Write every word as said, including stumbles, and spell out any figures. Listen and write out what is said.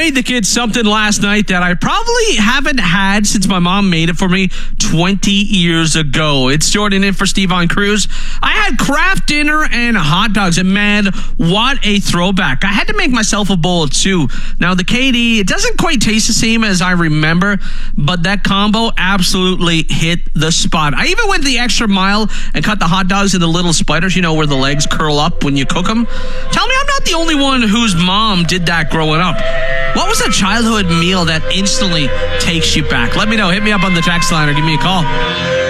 made the kids something last night that I probably haven't had since my mom made it for me twenty years ago. It's Jordan in for Steve on Cruise. I had Kraft dinner and hot dogs, and man, what a throwback. I had to make myself a bowl too. Now, the K D, it doesn't quite taste the same as I remember, but that combo absolutely hit the spot. I even went the extra mile and cut the hot dogs into little spiders, you know, where the legs curl up when you cook them. Tell me I'm not the only one whose mom did that growing up. What was a childhood meal that instantly takes you back? Let me know. Hit me up on the text line or give me a call.